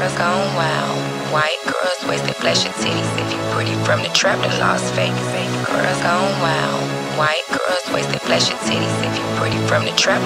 girls gone wild. White girls wasted flash your titties. If you pretty from the trap to Las Vegas. Girls gone wild. White girls wasted flash your titties. If you pretty from the trap